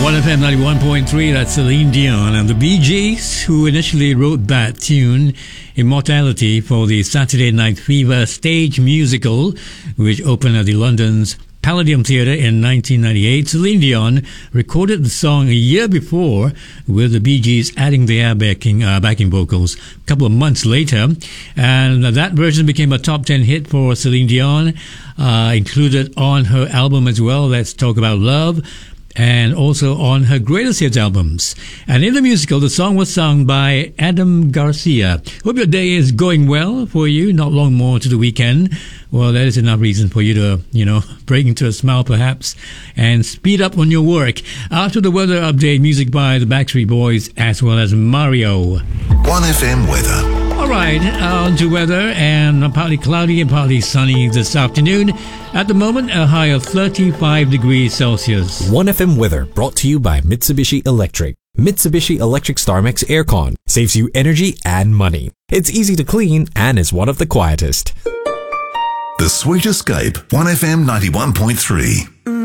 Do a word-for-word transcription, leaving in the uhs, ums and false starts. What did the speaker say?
one F M ninety-one point three, that's Celine Dion and the Bee Gees, who initially wrote that tune, Immortality, for the Saturday Night Fever stage musical, which opened at the London's Palladium Theatre in nineteen ninety-eight. Celine Dion recorded the song a year before, with the Bee Gees adding their backing, uh, backing vocals a couple of months later. And that version became a top ten hit for Celine Dion, uh, included on her album as well, Let's Talk About Love, and also on her greatest hits albums. And in the musical, the song was sung by Adam Garcia. Hope your day is going well for you. Not long more to the weekend. Well, that is enough reason for you to, you know, break into a smile perhaps and speed up on your work. After the weather update, music by the Backstreet Boys as well as Mario. one F M weather. All right, on to weather, and partly cloudy and partly sunny this afternoon. At the moment, a high of thirty-five degrees Celsius. one F M weather brought to you by Mitsubishi Electric. Mitsubishi Electric StarMax Aircon saves you energy and money. It's easy to clean and is one of the quietest. The Sweet Escape, one F M ninety-one point three.